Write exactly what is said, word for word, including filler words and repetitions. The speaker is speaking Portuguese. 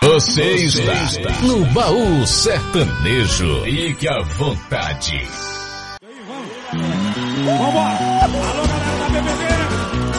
Você está no Baú Sertanejo. Fique à vontade. Vambora! Alô,